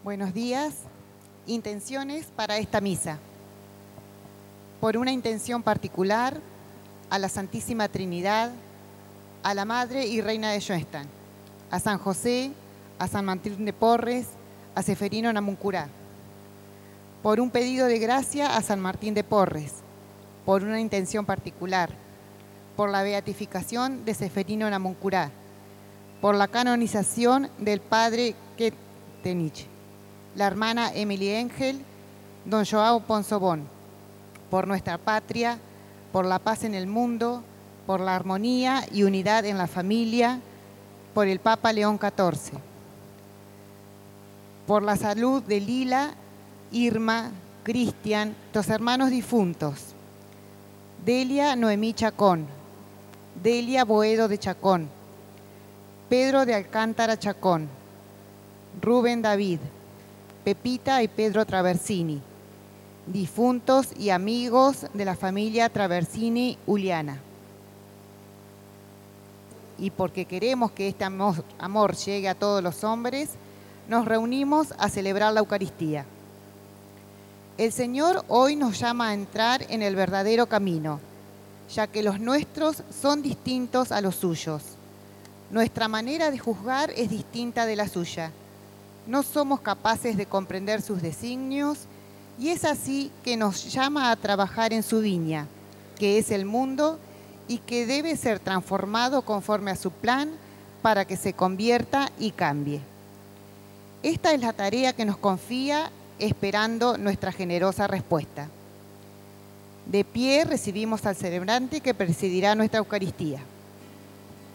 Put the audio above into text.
Buenos días. Intenciones para esta misa. Por una intención particular, a la Santísima Trinidad, a la Madre y Reina de Schoenstatt, a San José, a San Martín de Porres, a Ceferino Namuncurá. Por un pedido de gracia a San Martín de Porres, por una intención particular, por la beatificación de Ceferino Namuncurá, por la canonización del padre Ketenich, la hermana Emily Engel, don Joao Ponzobón, por nuestra patria, por la paz en el mundo, por la armonía y unidad en la familia, por el Papa León XIV, por la salud de Lila, Irma, Cristian, los hermanos difuntos, Delia Noemí Chacón, Delia Boedo de Chacón, Pedro de Alcántara Chacón, Rubén David, Pepita y Pedro Traversini, difuntos y amigos de la familia Traversini Uliana. Y porque queremos que este amor llegue a todos los hombres, nos reunimos a celebrar la Eucaristía. El Señor hoy nos llama a entrar en el verdadero camino, ya que los nuestros son distintos a los suyos. Nuestra manera de juzgar es distinta de la suya. No somos capaces de comprender sus designios y es así que nos llama a trabajar en su viña, que es el mundo y que debe ser transformado conforme a su plan para que se convierta y cambie. Esta es la tarea que nos confía, esperando nuestra generosa respuesta. De pie recibimos al celebrante que presidirá nuestra Eucaristía.